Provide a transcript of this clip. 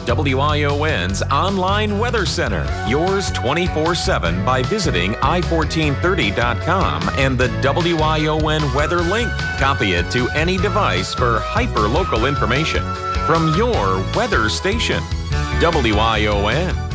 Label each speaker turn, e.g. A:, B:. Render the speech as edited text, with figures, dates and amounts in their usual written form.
A: WION's online weather center. Yours 24/7 by visiting i1430.com and the WION weather link. Copy it to any device for hyper-local information from your weather station. WION.